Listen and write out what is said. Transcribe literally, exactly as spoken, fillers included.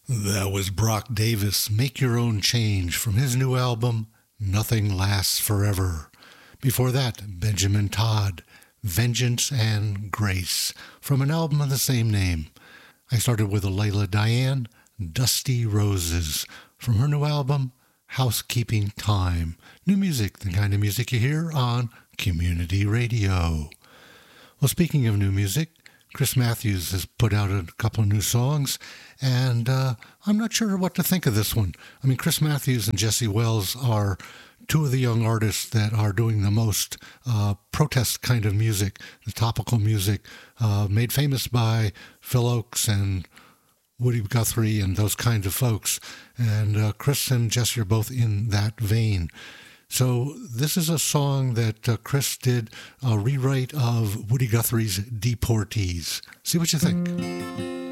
That was Brock Davis, Make Your Own Change, from his new album, Nothing Lasts Forever. Before that, Benjamin Todd, Vengeance and Grace, from an album of the same name. I started with a Layla Diane, Dusty Roses, from her new album, Housekeeping Time. New music, the kind of music you hear on Community Radio. Well, speaking of new music, Chris Matthews has put out a couple of new songs, and uh, I'm not sure what to think of this one. I mean, Chris Matthews and Jesse Wells are two of the young artists that are doing the most uh, protest kind of music, the topical music, uh, made famous by Phil Oakes and Woody Guthrie and those kinds of folks. And uh, Chris and Jesse are both in that vein. So this is a song that uh, Chris did a rewrite of Woody Guthrie's Deportees. See what you think.